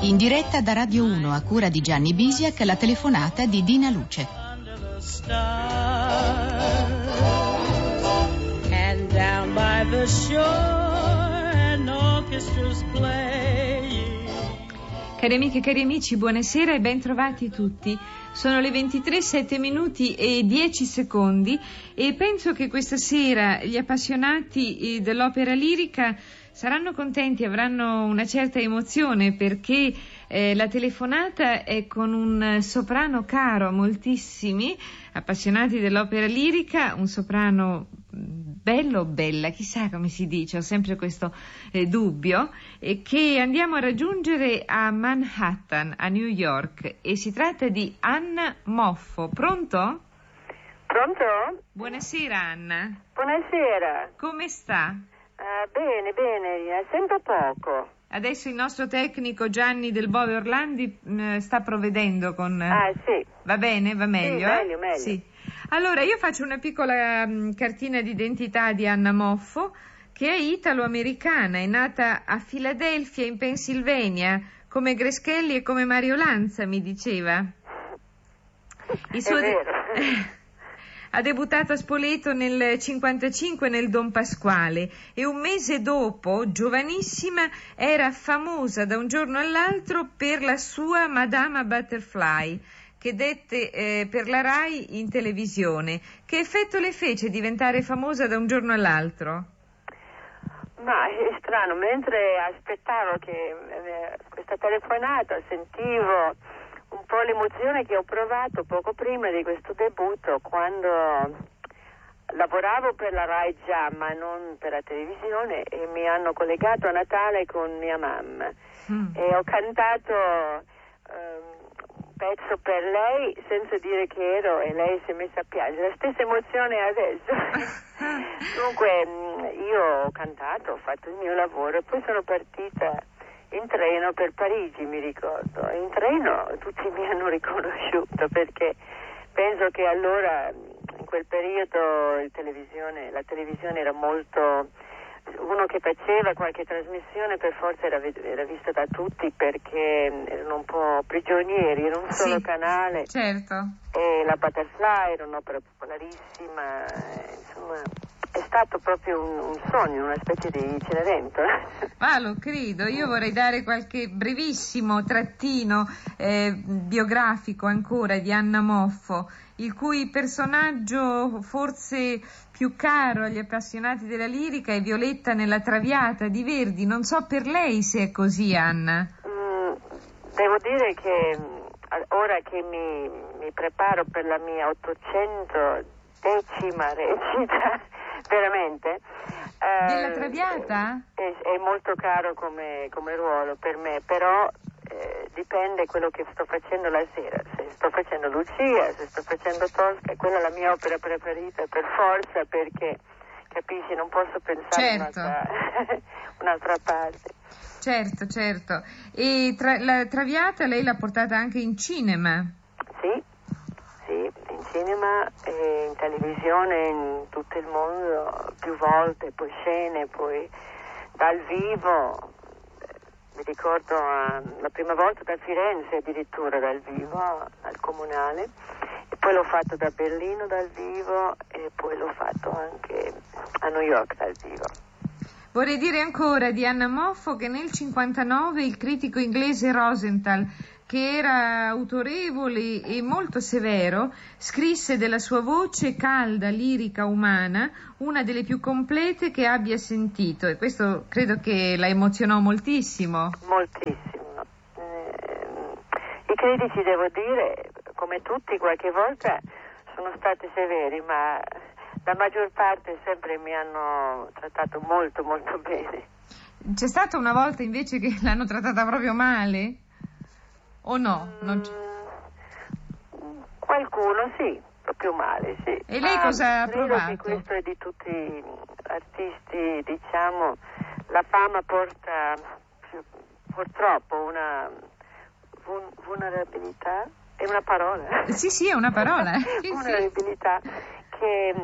In diretta da Radio 1 a cura di Gianni Bisiak, la telefonata di Dina Luce. And down by the shore an orchestra's playing. Cari amiche e cari amici, buonasera e ben trovati tutti. Sono le 23, 7 minuti e 10 secondi e penso che questa sera gli appassionati dell'opera lirica saranno contenti, avranno una certa emozione perché la telefonata è con un soprano caro a moltissimi appassionati dell'opera lirica, un soprano bello o bella, chissà come si dice, ho sempre questo dubbio, che andiamo a raggiungere a Manhattan, a New York, e si tratta di Anna Moffo. Pronto? Pronto? Buonasera Anna. Buonasera. Come sta? Bene, sento poco. Adesso il nostro tecnico Gianni Del Bove Orlandi sta provvedendo con... sì. Va bene? Va meglio? Sì, meglio. Sì. Allora, io faccio una piccola cartina d'identità di Anna Moffo, che è italo-americana, è nata a Filadelfia, in Pennsylvania, come Greschelli e come Mario Lanza, mi diceva. È vero. Ha debuttato a Spoleto nel 55 nel Don Pasquale e un mese dopo, giovanissima, era famosa da un giorno all'altro per la sua Madama Butterfly, che dette per la Rai in televisione. Che effetto le fece diventare famosa da un giorno all'altro? Ma è strano, mentre aspettavo che questa telefonata sentivo un po' l'emozione che ho provato poco prima di questo debutto, quando lavoravo per la Rai già, ma non per la televisione, e mi hanno collegato a Natale con mia mamma e ho cantato un pezzo per lei senza dire che ero, e lei si è messa a piangere. La stessa emozione adesso. Dunque io ho cantato, ho fatto il mio lavoro e poi sono partita in treno per Parigi, mi ricordo. In treno tutti mi hanno riconosciuto perché penso che allora, in quel periodo, la televisione era molto... Uno che faceva qualche trasmissione per forza era visto da tutti perché erano un po' prigionieri, era un solo canale. Certo. E la Butterfly era un'opera popolarissima, insomma... È stato proprio un sogno, una specie di Cenerentola. Ah, lo credo. Io vorrei dare qualche brevissimo trattino biografico ancora di Anna Moffo, il cui personaggio forse più caro agli appassionati della lirica è Violetta nella Traviata di Verdi. Non so per lei se è così, Anna. Devo dire che ora che mi preparo per la mia 810ª recita, veramente della Traviata? È molto caro come ruolo per me, però dipende quello che sto facendo la sera. Se sto facendo Lucia, se sto facendo Tosca, quella è la mia opera preferita per forza, perché capisci, non posso pensare un'altra parte. Certo. E la Traviata lei l'ha portata anche in cinema? Sì, in cinema e in televisione in tutto il mondo, più volte, poi scene, poi dal vivo. Mi ricordo la prima volta da Firenze addirittura dal vivo, al Comunale, e poi l'ho fatto da Berlino dal vivo e poi l'ho fatto anche a New York dal vivo. Vorrei dire ancora di Anna Moffo che nel 59 il critico inglese Rosenthal, che era autorevole e molto severo, scrisse della sua voce calda, lirica, umana, una delle più complete che abbia sentito, e questo credo che la emozionò moltissimo. Moltissimo. I critici, devo dire, come tutti, qualche volta sono stati severi, ma la maggior parte sempre mi hanno trattato molto, molto bene. C'è stata una volta invece che l'hanno trattata proprio male? O no? Qualcuno sì, proprio male, sì. E lei cosa ha provato? Credo che questo è di tutti gli artisti, diciamo, la fama porta purtroppo una vulnerabilità, è una parola? Sì, è una parola. Vulnerabilità che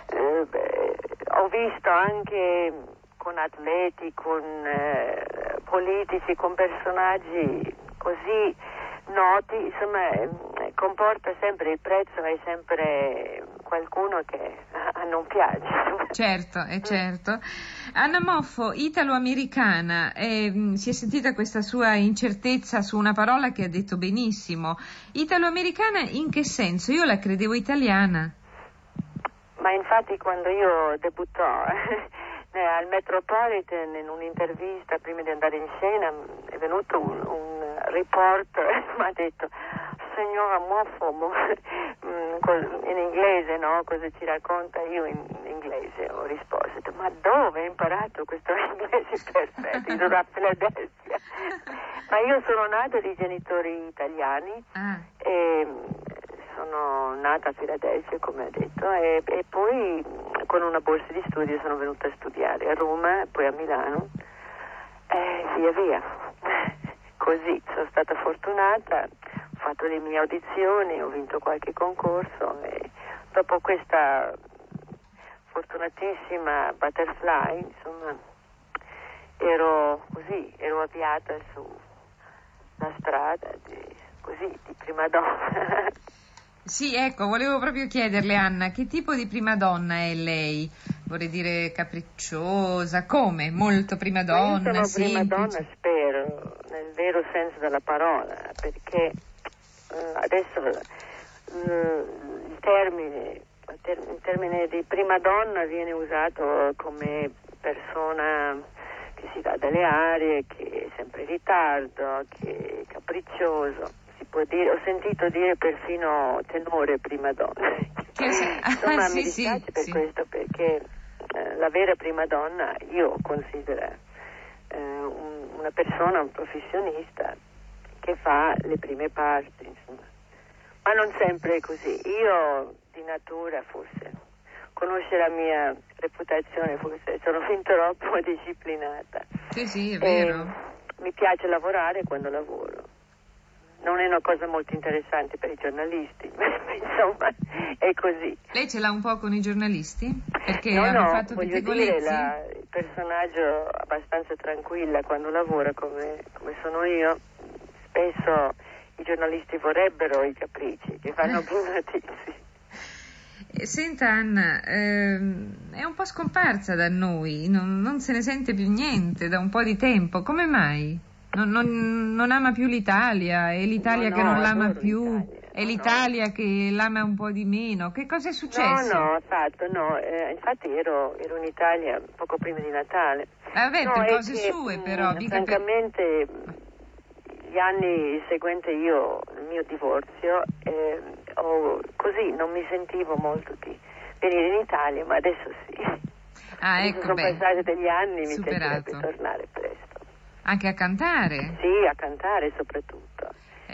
ho visto anche con atleti, con politici, con personaggi così noti, insomma, comporta sempre il prezzo, è sempre qualcuno che non piace. Certo, è certo. Anna Moffo, italo-americana, si è sentita questa sua incertezza su una parola che ha detto benissimo. Italo-americana in che senso? Io la credevo italiana. Ma infatti quando io debuttò al Metropolitan, in un'intervista prima di andare in scena, è venuto un reporter mi ha detto: signora Moffo, in inglese, no? Cosa ci racconta? Io in inglese ho risposto: ma dove hai imparato questo inglese perfetto? Io sono a Philadelphia. Ma io sono nata di genitori italiani e sono nata a Philadelphia, come ha detto, e poi con una borsa di studio sono venuta a studiare a Roma, poi a Milano, e via. Così sono stata fortunata, ho fatto le mie audizioni, ho vinto qualche concorso e dopo questa fortunatissima Butterfly, insomma, ero avviata sulla strada di prima donna. Sì, ecco, volevo proprio chiederle, Anna, che tipo di prima donna è lei? Vorrei dire capricciosa, come? Molto prima donna, io sono semplice? prima donna, spero, nel vero senso della parola, perché adesso il termine di prima donna viene usato come persona che si dà delle arie, che è sempre in ritardo, che è capriccioso. Si può dire, ho sentito dire perfino tenore prima donna. Insomma, mi dispiace per questo, perché la vera prima donna io considero una persona, un professionista che fa le prime parti, insomma. Ma non sempre è così. Io di natura, forse, conosce la mia reputazione, forse sono fin troppo disciplinata. Sì, è vero. Mi piace lavorare quando lavoro. Non è una cosa molto interessante per i giornalisti, insomma, è così. Lei ce l'ha un po' con i giornalisti? Perché No, hanno fatto voglio pettegolezzi? dire, il personaggio abbastanza tranquilla quando lavora, come sono io. Spesso i giornalisti vorrebbero i capricci, che fanno più notizie. Senta Anna, è un po' scomparsa da noi, non se ne sente più niente da un po' di tempo, come mai? Non ama più l'Italia, è l'Italia che non l'ama più, è l'Italia che l'ama un po' di meno, che cosa è successo? Infatti ero in Italia poco prima di Natale. Vabbè, per cose sue però. Francamente, gli anni seguenti il mio divorzio, così non mi sentivo molto di venire in Italia, ma adesso sì. Ecco, sono passati degli anni, mi superato. piacerebbe tornare presto. Anche a cantare? Sì, a cantare soprattutto.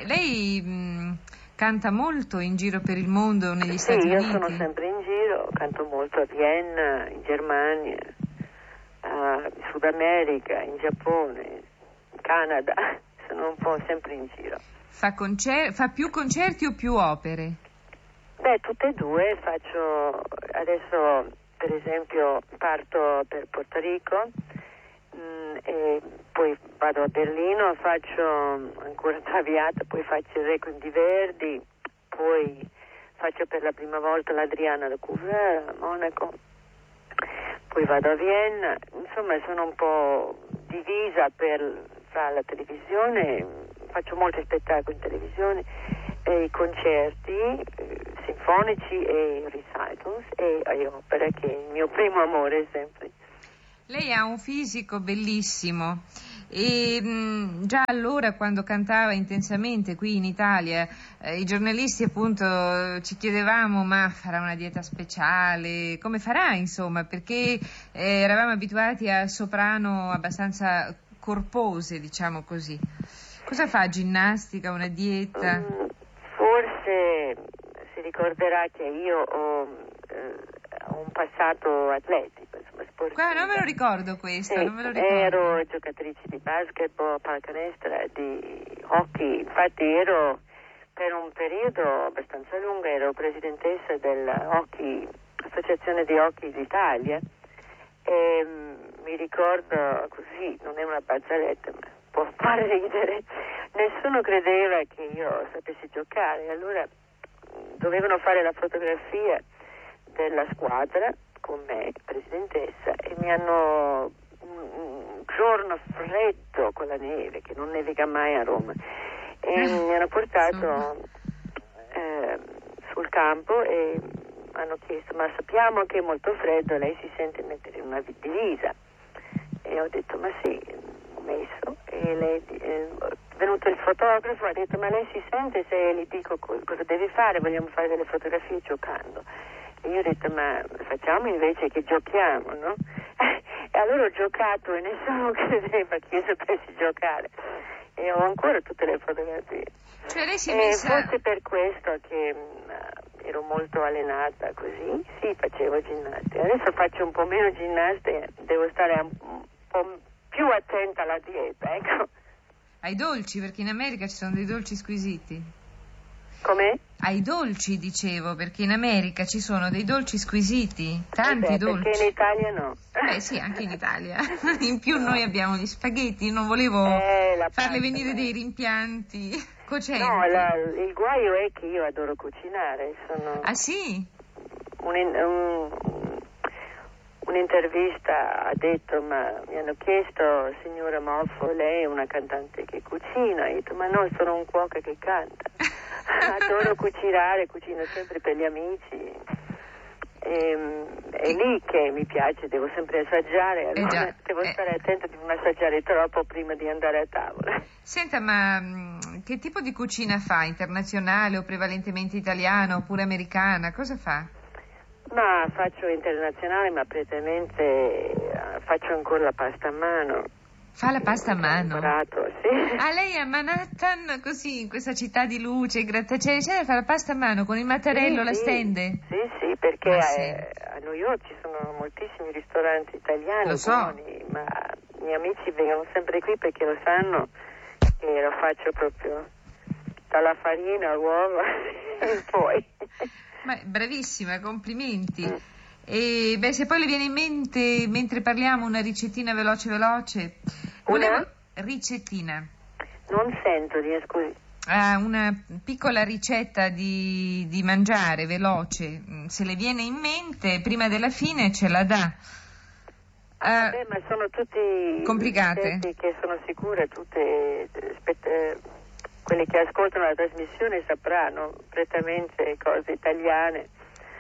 Lei canta molto in giro per il mondo, negli Stati Uniti? Sì, io sono sempre in giro, canto molto a Vienna, in Germania, in Sud America, in Giappone, in Canada, sono un po' sempre in giro. Fa più concerti o più opere? Tutte e due, faccio adesso per esempio parto per Porto Rico, e poi vado a Berlino, faccio ancora Traviata, poi faccio il Requiem di Verdi, poi faccio per la prima volta l'Adriana da Couvreur a Monaco, poi vado a Vienna, insomma sono un po' divisa fra la televisione, faccio molti spettacoli in televisione, i concerti sinfonici e recitals e opere, che è il mio primo amore sempre. Lei ha un fisico bellissimo e già allora, quando cantava intensamente qui in Italia, i giornalisti appunto ci chiedevamo: ma farà una dieta speciale? Come farà, insomma? Perché eravamo abituati a soprano abbastanza corpose, diciamo così. Cosa fa? Ginnastica, una dieta? Forse si ricorderà che io ho un passato atletico, insomma, sportivo. Qua non me lo ricordo questo, sì, non me lo ricordo. Ero giocatrice di basketball, pallacanestro, di hockey, infatti ero per un periodo abbastanza lungo, ero presidentessa dell'Associazione di Hockey d'Italia e mi ricordo così, non è una barzelletta, ma ridere. Nessuno credeva che io sapessi giocare, allora dovevano fare la fotografia della squadra con me, presidentessa, e mi hanno un giorno freddo con la neve, che non nevica mai a Roma, e mi hanno portato sul campo e hanno chiesto: ma sappiamo che è molto freddo, lei si sente mettere una divisa? E ho detto: ma sì, ho messo. E lei è venuto il fotografo, ha detto: ma lei si sente se gli dico cosa deve fare? Vogliamo fare delle fotografie giocando. E io ho detto: ma facciamo invece che giochiamo, no? E allora ho giocato e nessuno credeva che io sapessi giocare, e ho ancora tutte le fotografie. Cioè lei si è E messa... forse per questo che ero molto allenata così, sì, facevo ginnastica. Adesso faccio un po' meno ginnastica, devo stare un po' più attenta alla dieta, ecco. Ai dolci, perché in America ci sono dei dolci squisiti. Com'è? Ai dolci, dicevo, perché in America ci sono dei dolci squisiti, tanti dolci. Perché in Italia no. Beh sì, anche in Italia. In più noi abbiamo gli spaghetti, non volevo farle venire dei rimpianti cocenti. No, il guaio è che io adoro cucinare. Ah sì? Un'intervista ha detto: ma mi hanno chiesto, signora Moffo, lei è una cantante che cucina? Io ho detto: ma no, sono un cuoco che canta. Adoro cucinare, cucino sempre per gli amici. È lì che mi piace, devo sempre assaggiare, allora devo stare attenta di non assaggiare troppo prima di andare a tavola. Senta, ma che tipo di cucina fa? Internazionale o prevalentemente italiana oppure americana? Cosa fa? Ma faccio internazionale, ma prettamente faccio ancora la pasta a mano. Fa la pasta a mano? Imparato, sì. Ah, lei a Manhattan, così, in questa città di luce, grattacieli, fa la pasta a mano con il mattarello, la stende? Sì, perché a New York ci sono moltissimi ristoranti italiani buoni, ma i miei amici vengono sempre qui perché lo sanno che lo faccio proprio dalla farina all'uovo in poi. Ma bravissima, complimenti. E beh, se poi le viene in mente, mentre parliamo, una ricettina veloce. Una ricettina. Non sento, scusi. Una piccola ricetta di mangiare veloce, se le viene in mente, prima della fine ce la dà. Vabbè, ma sono tutti complicate, che sono sicure, tutte quelli che ascoltano la trasmissione sapranno prettamente cose italiane.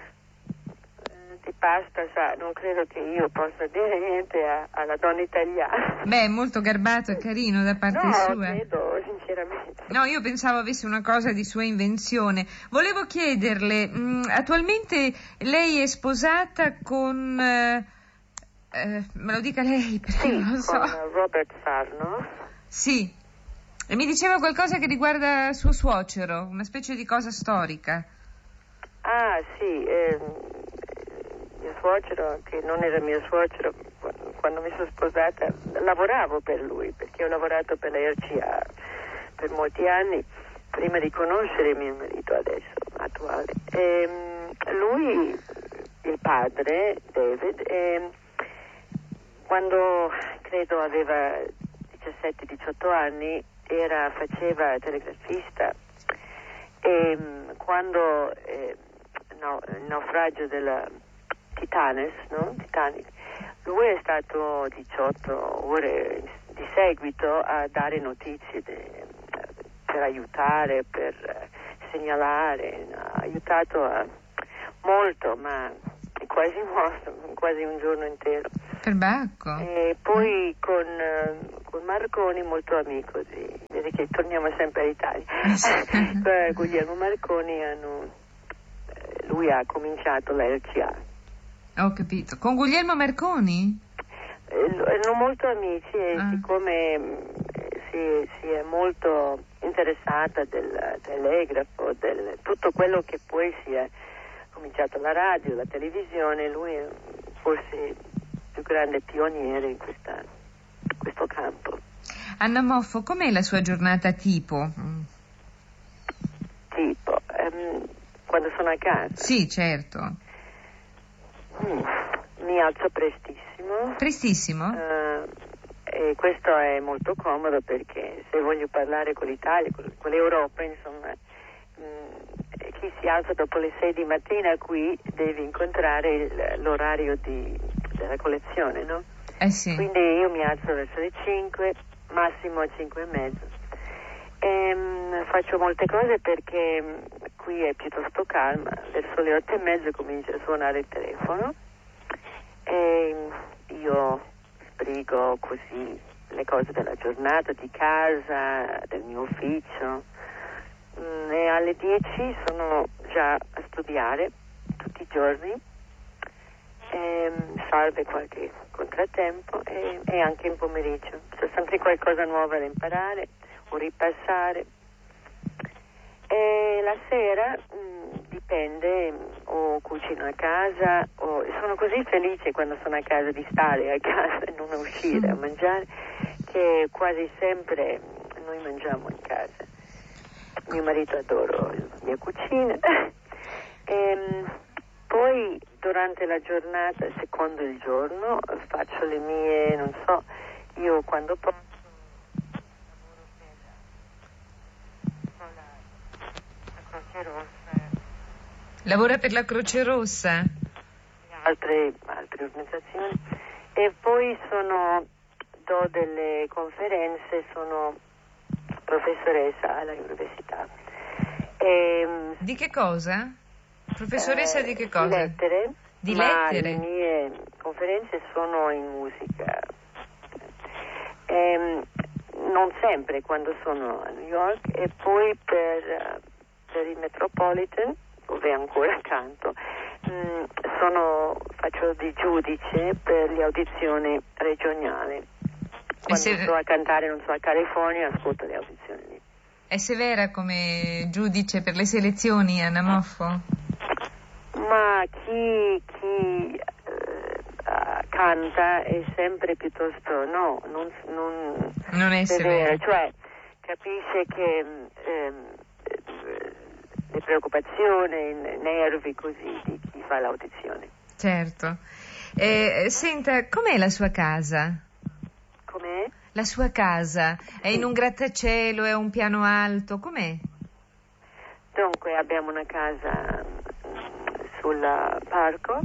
Di pasta, non credo che io possa dire niente alla donna italiana. Beh, è molto garbato e carino da parte sua. No, credo, sinceramente. No, io pensavo avesse una cosa di sua invenzione. Volevo chiederle, attualmente lei è sposata con... me lo dica lei, perché non lo so. Con Robert Sarnoff. Sì. E mi diceva qualcosa che riguarda suo suocero, una specie di cosa storica. Ah, sì, mio suocero, che non era mio suocero quando mi sono sposata, lavoravo per lui, perché ho lavorato per la RCA per molti anni prima di conoscere mio marito adesso attuale. Lui, il padre David, quando credo aveva 17-18 anni faceva telegrafista, e quando il naufragio della Titanic, lui è stato 18 ore di seguito a dare notizie per aiutare, per segnalare, ha aiutato molto, ma è quasi morto, quasi un giorno intero. Perbacco. E poi con Marconi, molto amico vedi che torniamo sempre all'Italia. Guglielmo Marconi lui ha cominciato la RCA. Ho capito. Con Guglielmo Marconi? Erano molto amici e siccome si è molto interessata del telegrafo, tutto quello che poi si è cominciato la radio, la televisione, lui è forse il più grande pioniere in questo campo. Anna Moffo, com'è la sua giornata tipo? Tipo? Quando sono a casa? Sì, certo. Mi alzo prestissimo. Prestissimo? e questo è molto comodo perché se voglio parlare con l'Italia, con l'Europa, insomma, chi si alza dopo le 6 di mattina qui deve incontrare l'orario della collezione, no? Sì. Quindi io mi alzo verso le 5, massimo a 5 e mezzo. Faccio molte cose perché qui è piuttosto calma, verso le 8 e mezzo comincia a suonare il telefono e io sbrigo così le cose della giornata, di casa, del mio ufficio, e alle 10 sono già a studiare tutti i giorni, salve qualche contrattempo e anche in pomeriggio c'è sempre qualcosa nuovo da imparare o ripassare. E la sera dipende, o cucino a casa o sono così felice quando sono a casa di stare a casa e non uscire a mangiare, che quasi sempre noi mangiamo in casa. Mio marito adora la mia cucina. Poi durante la giornata, secondo il giorno, faccio le mie, non so, io quando posso Croce Rossa. Lavora per la Croce Rossa? Altre organizzazioni. E poi do delle conferenze, sono professoressa all'università. Di che cosa? Professoressa di che cosa? Di lettere. Di ma lettere? Le mie conferenze sono in musica. Non sempre quando sono a New York, e poi per il Metropolitan, dove ancora canto, faccio di giudice per le audizioni regionali. Quando so a cantare, non so a California, ascolto le audizioni lì. È severa come giudice per le selezioni, Anna Moffo? Ma chi canta è sempre piuttosto non è severa, cioè capisce che le preoccupazioni, i nervi così di chi fa l'audizione. Certo. Senta, com'è la sua casa? Com'è? La sua casa è in un grattacielo, è un piano alto, com'è? Dunque abbiamo una casa sul parco,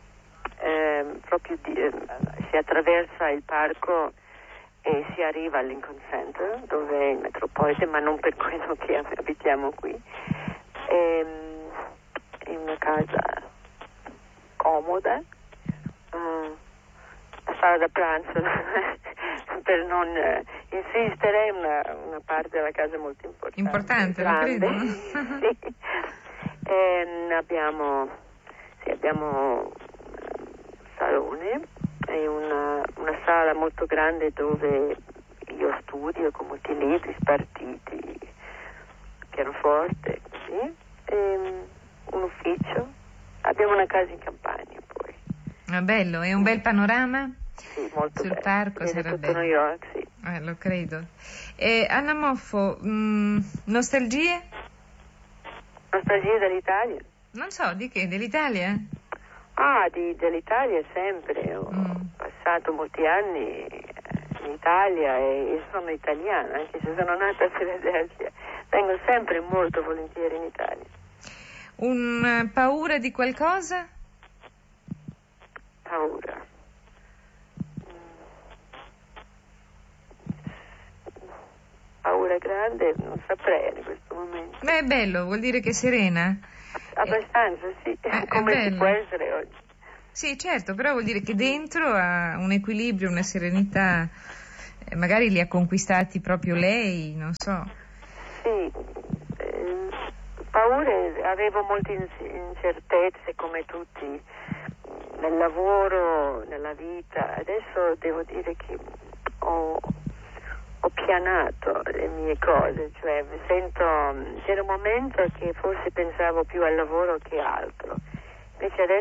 si attraversa il parco e si arriva al Lincoln Center, dove è il Metropolitan, ma non per quello che abitiamo qui. È una casa comoda, la sala da pranzo per non insistere, una parte della casa molto importante. Importante, lo credo. Sì. Abbiamo un salone e una sala molto grande dove io studio con molti libri spartiti, pianoforte, così, un ufficio. Abbiamo una casa in campagna poi. Ah, bello, è un bel panorama? Sì, molto sul bello. parco Viene sarebbe. Tutto New York, sì. Lo credo. Anna Moffo, nostalgie? Nostalgie dell'Italia? Non so, di che? Dell'Italia? Dell'Italia sempre. Ho passato molti anni in Italia e sono italiana, anche se sono nata a Filadelfia. Vengo sempre molto volentieri in Italia. Paura di qualcosa? Paura. Paura grande, non saprei in questo momento. Beh, è bello, vuol dire che è serena? Abbastanza, sì. Come si può essere oggi. Sì, certo, però vuol dire che dentro ha un equilibrio, una serenità, magari li ha conquistati proprio lei, non so. Sì, paure, avevo molte incertezze come tutti nel lavoro, nella vita. Adesso devo dire che ho pianato le mie cose, cioè c'era un momento che forse pensavo più al lavoro che altro, invece adesso